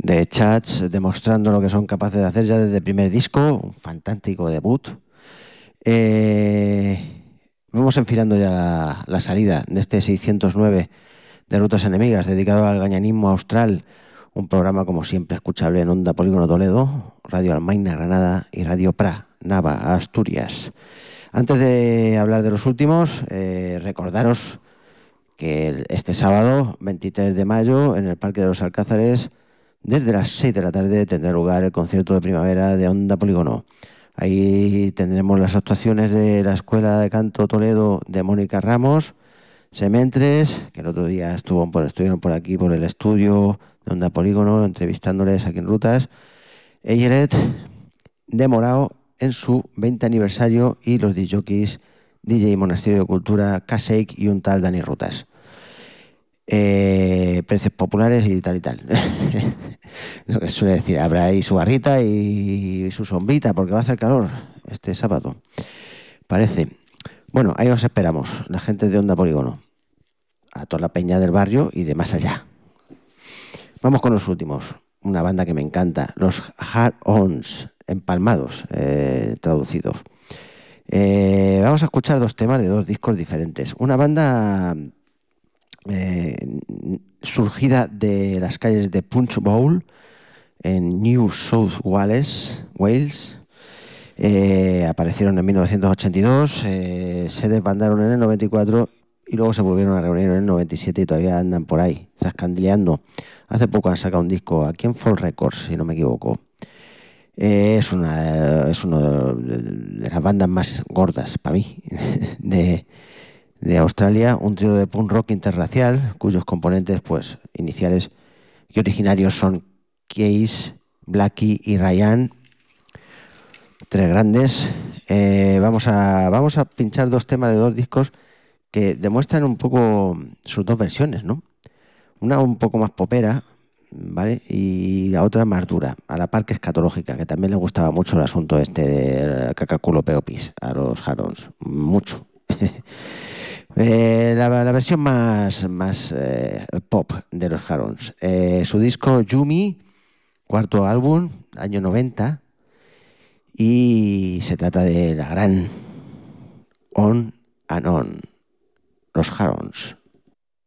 de Chats, demostrando lo que son capaces de hacer ya desde el primer disco, un fantástico debut. Vamos enfilando ya la salida de este 609 de Rutas Enemigas, dedicado al gañanismo austral, un programa como siempre escuchable en Onda Polígono Toledo, Radio Almaina Granada y Radio Pra, Nava, Asturias. Antes de hablar de los últimos, recordaros que este sábado, 23 de mayo, en el Parque de los Alcázares, desde las 6 de la tarde tendrá lugar el concierto de primavera de Onda Polígono. Ahí tendremos las actuaciones de la Escuela de Canto Toledo de Mónica Ramos, Sementres, que el otro día estuvieron por aquí, por el estudio de Onda Polígono, entrevistándoles aquí en Rutas, Eyeret, de Morao, en su 20 aniversario, y los DJs DJ Monasterio de Cultura, K-Shake y un tal Dani Rutas. Precios populares y tal y tal. Lo que suele decir, habrá ahí su barrita y su sombrita, porque va a hacer calor este sábado, parece. Bueno, ahí os esperamos, la gente de Onda Polígono, a toda la peña del barrio y de más allá. Vamos con los últimos, una banda que me encanta, los Hard-Ons, empalmados, traducidos. Vamos a escuchar dos temas de dos discos diferentes. Una banda surgida de las calles de Punch Bowl en New South Wales. Aparecieron en 1982, se desbandaron en el 94 y luego se volvieron a reunir en el 97 y todavía andan por ahí, zascandileando. Hace poco han sacado un disco aquí en Fall Records, si no me equivoco. Es una de las bandas más gordas para mí de Australia, un trío de punk rock interracial cuyos componentes pues iniciales y originarios son Case, Blackie y Ryan, tres grandes. Vamos a pinchar dos temas de dos discos que demuestran un poco sus dos versiones, ¿no? Una un poco más popera, ¿vale? Y la otra más dura, a la par que escatológica, que también le gustaba mucho el asunto este de cacaculo peopis a los Harons, mucho. La versión más pop de los Harons. Su disco Yumi, cuarto álbum, año 90, y se trata de la gran On and On, los Harons.